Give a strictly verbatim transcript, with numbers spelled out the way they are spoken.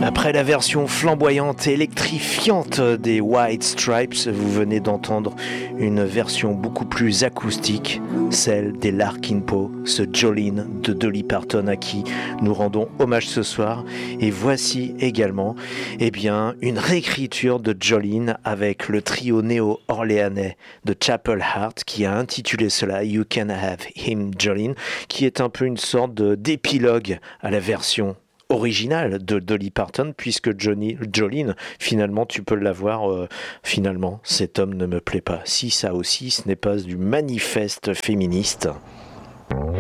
Après la version flamboyante et électrifiante des White Stripes, vous venez d'entendre une version beaucoup plus acoustique, celle des Larkin Poe, ce Jolene de Dolly Parton à qui nous rendons hommage ce soir. Et voici également eh bien, une réécriture de Jolene avec le trio néo-orléanais de Chapel Heart qui a intitulé cela You Can Have Him Jolene, qui est un peu une sorte de, d'épilogue à la version original de Dolly Parton, puisque Johnny, Jolene, finalement, tu peux l'avoir, euh, finalement, cet homme ne me plaît pas. Si ça aussi, ce n'est pas du manifeste féministe.